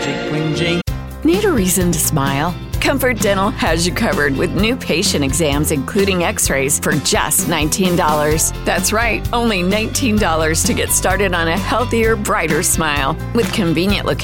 Need a reason to smile? Comfort Dental has you covered with new patient exams, including x-rays, for just $19. That's right, only $19 to get started on a healthier, brighter smile. With convenient locations